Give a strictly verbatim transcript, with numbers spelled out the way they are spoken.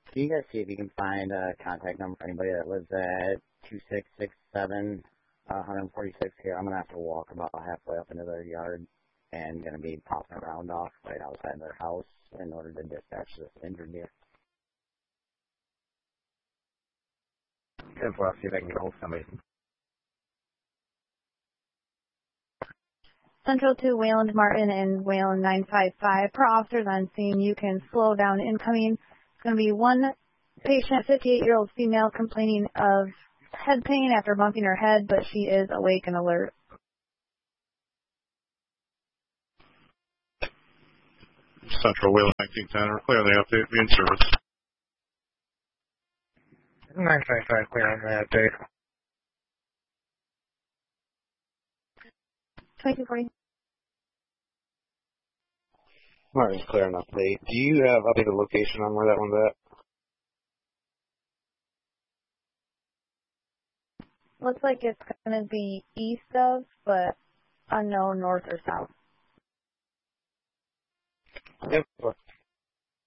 Can you guys see if you can find a contact number for anybody that lives at two six six seven, uh, one forty-six here? I'm going to have to walk about halfway up into their yard and going to be popping around off right outside their house in order to dispatch this injured deer. I'll see if I can get hold of somebody. Central to Wayland Martin and Wayland nine five five. Per officers on scene, you can slow down incoming. It's going to be one patient, fifty-eight-year-old female, complaining of head pain after bumping her head, but she is awake and alert. Central Wayland nineteen ten, or clear on the update, be in service. nine five five, clear on the update. twenty-two forty. Martin's clear on update. Do you have updated location on where that one's at? Looks like it's going to be east of, but unknown north or south. Yep.